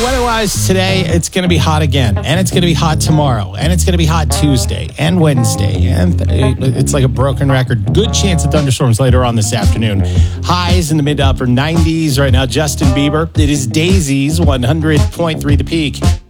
Weather-wise today, it's going to be hot again, and it's going to be hot tomorrow, and it's going to be hot Tuesday and Wednesday, and it's like a broken record. Good chance of thunderstorms later on this afternoon. Highs in the mid to upper 90s right now. Justin Bieber. It is Daisy's 100.3 The Peak.